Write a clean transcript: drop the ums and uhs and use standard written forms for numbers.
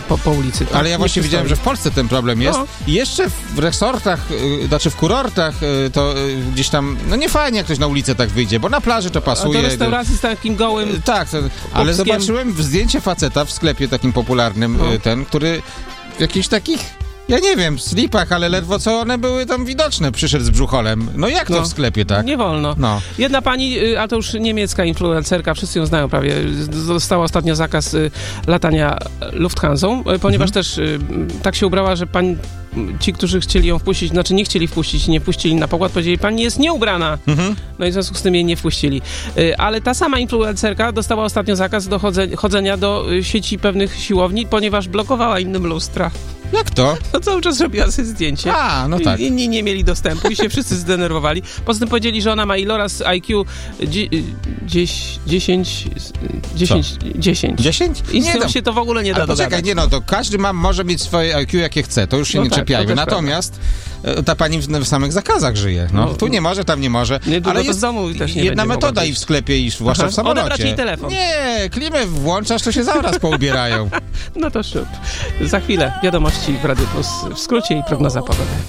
po ulicy. Tak? Ale ja właśnie widziałem, że w Polsce ten problem jest. I jeszcze w resortach, znaczy w kurortach, to gdzieś tam, no nie fajnie jak ktoś na ulicę tak wyjdzie, bo na plaży to pasuje. A do restauracji z takim gołym... Tak, ale zobaczyłem zdjęcie faceta w sklepie takim popularnym, który w jakichś takich, ja nie wiem, slipach, ale ledwo co one były tam widoczne, przyszedł z brzucholem. No jak to w sklepie, tak? Nie wolno. No. Jedna pani, a to już niemiecka influencerka, wszyscy ją znają prawie, dostała ostatnio zakaz latania Lufthansą, ponieważ też tak się ubrała, że ci, którzy chcieli ją wpuścić, znaczy nie chcieli wpuścić, nie wpuścili na pokład, powiedzieli, pani jest nieubrana. No i w związku z tym jej nie wpuścili. Ale ta sama influencerka dostała ostatnio zakaz do chodzenia do sieci pewnych siłowni, ponieważ blokowała innym lustra. Jak to? No cały czas robiła sobie zdjęcie. No tak. Inni nie mieli dostępu i się wszyscy zdenerwowali. Poza tym powiedzieli, że ona ma iloraz IQ 10. 10? I z tym się to w ogóle nie da dogadać. Poczekaj, to każdy może mieć swoje IQ jakie chce, to już się nie czepiajmy. Natomiast ta pani w samych zakazach żyje. Tu nie może, tam nie może. Ale jest z domu też nie jedna metoda i w sklepie, i zwłaszcza w samolocie. Odebrać jej telefon. Nie, klimę włączasz, to się zaraz poubierają. No to szybko. Za chwilę wiadomości w Radiu Plus w skrócie i prognoza pogody.